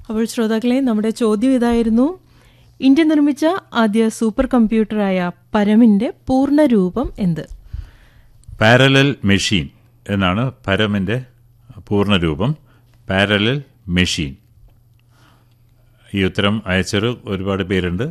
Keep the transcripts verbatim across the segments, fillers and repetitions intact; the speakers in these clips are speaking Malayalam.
അപ്പോൾ ശ്രോതാക്കളെ, നമ്മുടെ ചോദ്യം ഇതായിരുന്നു: ഇന്ത്യ നിർമ്മിച്ച ആദ്യ സൂപ്പർ കമ്പ്യൂട്ടറായ പരമിൻ്റെ പൂർണ്ണരൂപം എന്ത്? പാരലൽ മെഷീൻ എന്നാണ് പരമിൻ്റെ പൂർണ്ണരൂപം. Parallel machine. ഈ ഉത്തരം അയച്ചൊരു ഒരുപാട് പേരുണ്ട്.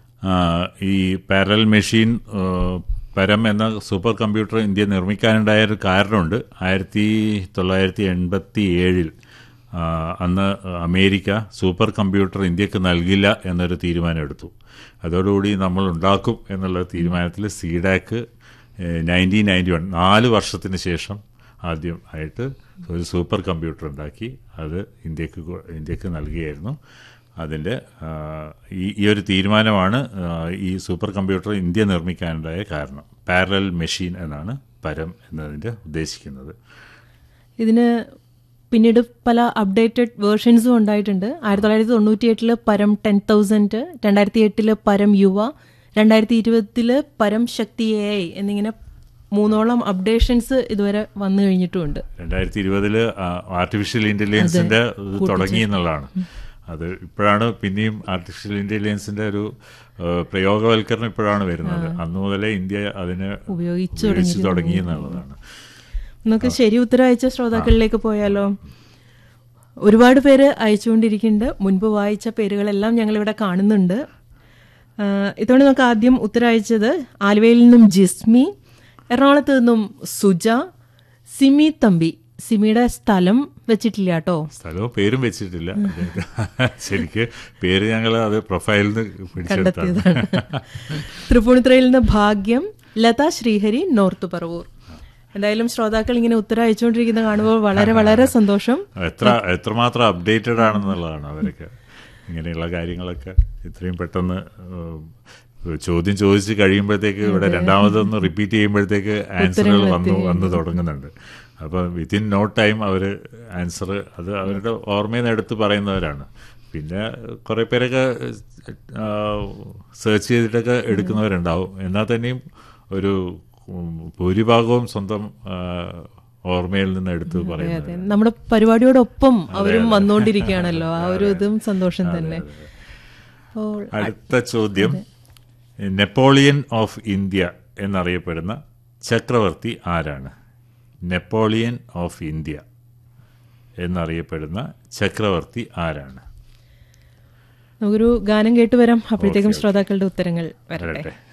ഈ പാരലൽ മെഷീൻ, പരം എന്ന സൂപ്പർ കമ്പ്യൂട്ടർ ഇന്ത്യ നിർമ്മിക്കാനുണ്ടായൊരു കാരണമുണ്ട്. ആയിരത്തി തൊള്ളായിരത്തി എൺപത്തി ഏഴിൽ അന്ന് അമേരിക്ക സൂപ്പർ കമ്പ്യൂട്ടർ ഇന്ത്യക്ക് നൽകില്ല എന്നൊരു തീരുമാനമെടുത്തു. അതോടുകൂടി നമ്മൾ ഉണ്ടാക്കും എന്നുള്ള തീരുമാനത്തിൽ സീഡാക്ക് നയൻറ്റീൻ നയൻറ്റി വൺ നാല് വർഷത്തിന് ശേഷം ആദ്യം ആയിട്ട് ഒരു സൂപ്പർ കമ്പ്യൂട്ടർ ഉണ്ടാക്കി അത് ഇന്ത്യക്ക് ഇന്ത്യക്ക് നൽകുകയായിരുന്നു. അതിൻ്റെ ഈ ഈ ഒരു തീരുമാനമാണ് ഈ സൂപ്പർ കമ്പ്യൂട്ടർ ഇന്ത്യ നിർമ്മിക്കാനുണ്ടായ കാരണം. പാരലൽ മെഷീൻ എന്നാണ് പരം എന്നതിൻ്റെ ഉദ്ദേശിക്കുന്നത്. ഇതിന് പിന്നീട് പല അപ്ഡേറ്റഡ് വേർഷൻസും ഉണ്ടായിട്ടുണ്ട്. ആയിരത്തി തൊള്ളായിരത്തി തൊണ്ണൂറ്റി എട്ടില് പരം ടെൻ തൗസൻഡ്, രണ്ടായിരത്തി എട്ടില് പരം യുവ, രണ്ടായിരത്തി ഇരുപത്തില് പരം ശക്തി എ ഐ എന്നിങ്ങനെ മൂന്നോളം അപ്ഡേഷൻസ് ഇതുവരെ വന്നു കഴിഞ്ഞിട്ടുമുണ്ട്. രണ്ടായിരത്തി ഇരുപതില് ആർട്ടിഫിഷ്യൽ ഇന്റലിജൻസിന്റെ തുടങ്ങി എന്നുള്ളതാണ്. അത് ഇപ്പോഴാണ് പിന്നെയും ആർട്ടിഫിഷ്യൽ ഇന്റലിജൻസിന്റെ ഒരു പ്രയോഗവൽക്കരണം ഇപ്പോഴാണ് വരുന്നത്. അന്നു മുതലേ ഇന്ത്യ അതിനെ ഉപയോഗിച്ചു തുടങ്ങി എന്നുള്ളതാണ്. നമുക്ക് ശരി ഉത്തരം അയച്ച ശ്രോതാക്കളിലേക്ക് പോയാലോ? ഒരുപാട് പേര് അയച്ചുകൊണ്ടിരിക്കുന്നുണ്ട്. മുൻപ് വായിച്ച പേരുകളെല്ലാം ഞങ്ങളിവിടെ കാണുന്നുണ്ട്. ഇതോടെ നമുക്ക് ആദ്യം ഉത്തരം അയച്ചത് ആലുവയിൽ നിന്നും ജിസ്മി, എറണാകുളത്ത് നിന്നും സുജ, സിമി തമ്പി. സിമിയുടെ സ്ഥലം വെച്ചിട്ടില്ല കേട്ടോ, സ്ഥലവും പേരും വെച്ചിട്ടില്ല. ശരിക്ക് പേര് ഞങ്ങൾ അത് പ്രൊഫൈലിൽ നിന്ന് കണ്ടെത്തിയതാണ്. തൃപ്പൂണിത്തുറയിൽ നിന്ന് ഭാഗ്യം, ലത ശ്രീഹരി, നോർത്ത് പറവൂർ. എന്തായാലും ശ്രോതാക്കൾ ഇങ്ങനെ ഉത്തരം അയച്ചുകൊണ്ടിരിക്കുന്ന കാണുമ്പോൾ വളരെ വളരെ സന്തോഷം. എത്ര എത്രമാത്രം അപ്ഡേറ്റഡ് ആണെന്നുള്ളതാണ് അവരൊക്കെ. ഇങ്ങനെയുള്ള കാര്യങ്ങളൊക്കെ ഇത്രയും പെട്ടെന്ന് ചോദ്യം ചോദിച്ച് കഴിയുമ്പോഴത്തേക്ക് ഇവിടെ രണ്ടാമതൊന്ന് റിപ്പീറ്റ് ചെയ്യുമ്പോഴത്തേക്ക് ആൻസറുകൾ വന്നു വന്നു തുടങ്ങുന്നുണ്ട്. അപ്പോൾ വിത്തിൻ നോ ടൈം അവർ ആൻസർ അത് അവരുടെ ഓർമ്മയിൽ നിന്ന് എടുത്ത് പറയുന്നവരാണ്. പിന്നെ കുറേ പേരൊക്കെ സെർച്ച് ചെയ്തിട്ടൊക്കെ എടുക്കുന്നവരുണ്ടാവും. എന്നാൽ തന്നെയും ഒരു ഭൂരിഭാഗവും സ്വന്തം ഓർമ്മയിൽ നിന്ന് എടുത്ത് പറയുന്നത്. നമ്മുടെ പരിപാടിയോടൊപ്പം അവരും വന്നുകൊണ്ടിരിക്കുകയാണല്ലോ, ആ ഒരു ഇതും സന്തോഷം തന്നെ. അടുത്ത ചോദ്യം: നെപ്പോളിയൻ ഓഫ് ഇന്ത്യ എന്നറിയപ്പെടുന്ന ചക്രവർത്തി ആരാണ്? നെപ്പോളിയൻ ഓഫ് ഇന്ത്യ എന്നറിയപ്പെടുന്ന ചക്രവർത്തി ആരാണ്? നമുക്കൊരു ഗാനം കേട്ട് വരാം, അപ്പോഴത്തേക്കും ശ്രോതാക്കളുടെ ഉത്തരങ്ങൾ വരട്ടെ.